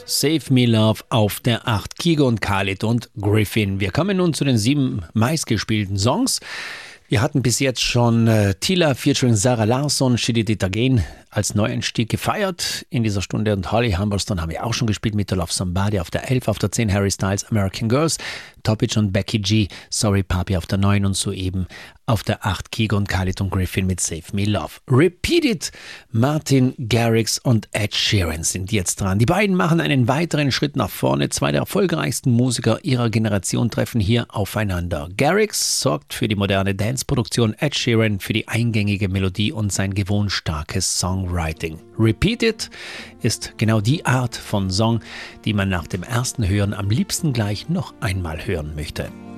Save Me Love auf der 8. Kygo und Khalid und Griffin. Wir kommen nun zu den 7 meistgespielten Songs. Wir hatten bis jetzt schon Tila featuring Sarah Larsson, She Did It Again als Neueinstieg gefeiert in dieser Stunde, und Holly Humberstone haben wir auch schon gespielt mit The Love Somebody auf der 11, auf der 10 Harry Styles American Girls, Topic und Becky G, Sorry Papi auf der 9 und soeben auf der 8 Kygo und Khalid und Griffin mit Save Me Love. Repeat It, Martin Garrix und Ed Sheeran sind jetzt dran. Die beiden machen einen weiteren Schritt nach vorne. 2 der erfolgreichsten Musiker ihrer Generation treffen hier aufeinander. Garrix sorgt für die moderne Dance-Produktion, Ed Sheeran für die eingängige Melodie und sein gewohnt starkes Songwriting. Repeat It ist genau die Art von Song, die man nach dem ersten Hören am liebsten gleich noch einmal hören möchte.